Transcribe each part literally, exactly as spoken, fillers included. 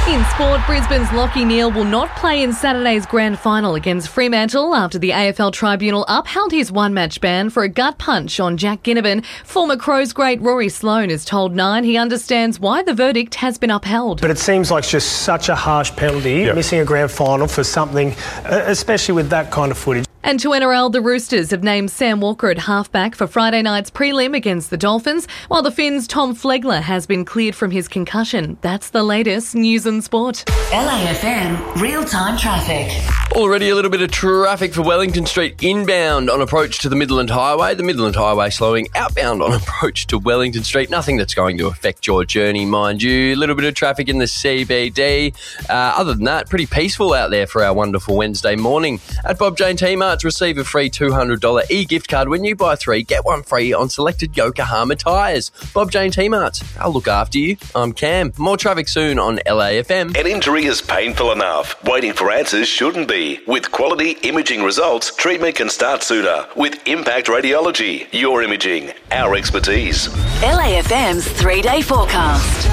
In sport, Brisbane's Lachie Neale will not play in Saturday's grand final against Fremantle after the A F L Tribunal upheld his one-match ban for a gut punch on Jack Ginnivan. Former Crows great Rory Sloane has told Nine he understands why the verdict has been upheld. But it seems like just such a harsh penalty, yep. missing a grand final for something, especially with that kind of footage. And to N R L, the Roosters have named Sam Walker at halfback for Friday night's prelim against the Dolphins, while the Finns' Tom Flegler has been cleared from his concussion. That's the latest news and sport. L A F M real-time traffic. Already a little bit of traffic for Wellington Street inbound on approach to the Midland Highway. The Midland Highway slowing outbound on approach to Wellington Street. Nothing that's going to affect your journey, mind you. A little bit of traffic in the C B D. Uh, other than that, pretty peaceful out there for our wonderful Wednesday morning. At Bob Jane T-Mart's, receive a free two hundred dollars e-gift card when you buy three, get one free on selected Yokohama tyres. Bob Jane T-Mart's, I'll look after you. I'm Cam. More traffic soon on L A F M. An injury is painful enough. Waiting for answers shouldn't be. With quality imaging results, treatment can start sooner. With Impact Radiology, your imaging, our expertise. L A F M's three-day forecast.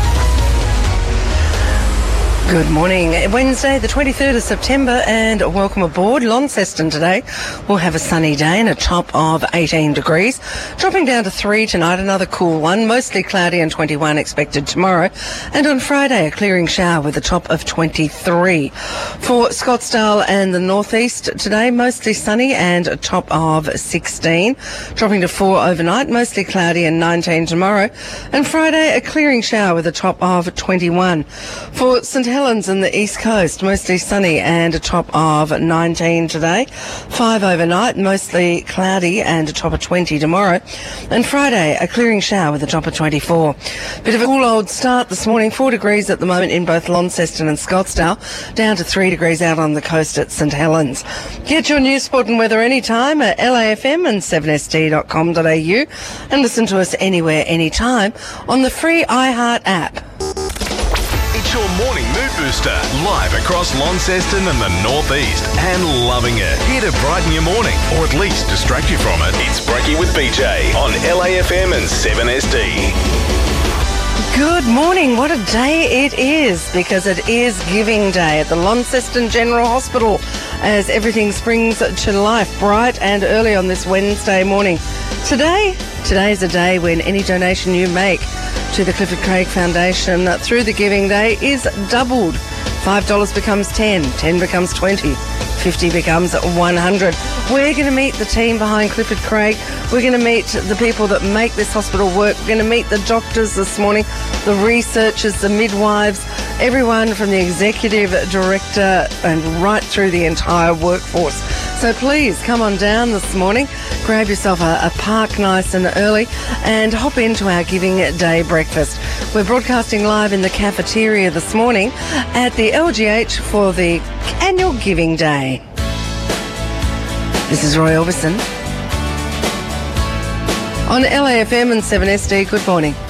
Good morning. Wednesday, the twenty-third of September, and welcome aboard. Launceston today will have a sunny day and a top of eighteen degrees, dropping down to three tonight, another cool one, mostly cloudy and twenty-one expected tomorrow. And on Friday, a clearing shower with a top of twenty-three. For Scottsdale and the northeast today, mostly sunny and a top of sixteen, dropping to four overnight, mostly cloudy and nineteen tomorrow. And Friday, a clearing shower with a top of twenty-one. For St Helens and the east coast, mostly sunny and a top of nineteen today. Five overnight, mostly cloudy and a top of twenty tomorrow. And Friday, a clearing shower with a top of twenty-four. Bit of a cool old start this morning, four degrees at the moment in both Launceston and Scottsdale, down to three degrees out on the coast at St Helens. Get your news, sport and weather anytime at L A F M and seven S D dot com dot A U and listen to us anywhere, anytime on the free iHeart app. It's your morning mood booster, live across Launceston and the northeast, and loving it. Here to brighten your morning, or at least distract you from it. It's Breaky with B J on L A F M and seven S D. Good morning. What a day it is, because it is Giving Day at the Launceston General Hospital as everything springs to life bright and early on this Wednesday morning. Today, today is a day when any donation you make to the Clifford Craig Foundation through the Giving Day is doubled. five dollars becomes ten, ten becomes twenty, fifty becomes one hundred. We're going to meet the team behind Clifford Craig. We're going to meet the people that make this hospital work. We're going to meet the doctors this morning, the researchers, the midwives, everyone from the executive director and right through the entire workforce. So please come on down this morning, grab yourself a, a park nice and early and hop into our Giving Day breakfast. We're broadcasting live in the cafeteria this morning at the L G H for the annual Giving Day. This is Roy Orbison on L A F M and seven S D. Good morning.